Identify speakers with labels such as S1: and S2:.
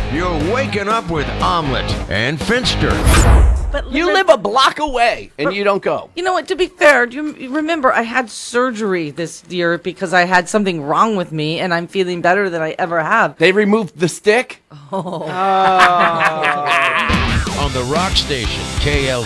S1: You're waking up with Omelet and Finster.
S2: But
S3: You live a block away and you don't go.
S2: You know what? To be fair, do you remember I had surgery this year because I had something wrong with me, and I'm feeling better than I ever have.
S3: They removed the stick.
S1: On the Rock Station, KLZ.